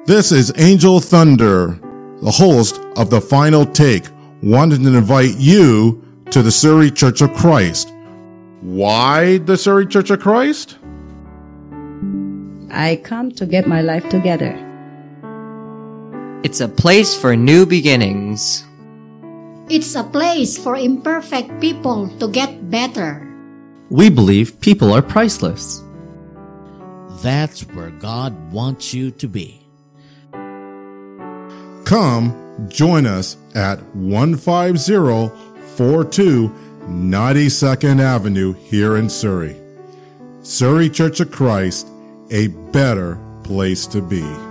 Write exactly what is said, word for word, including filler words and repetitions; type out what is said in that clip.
This is Angel Thunder, the host of The Final Take, wanting to invite you to the Surrey Church of Christ. Why the Surrey Church of Christ? I come to get my life together. It's a place for new beginnings. It's a place for imperfect people to get better. We believe people are priceless. That's where God wants you to be. Come join us at one five zero four two ninety-second Avenue here in Surrey. Surrey Church of Christ, a better place to be.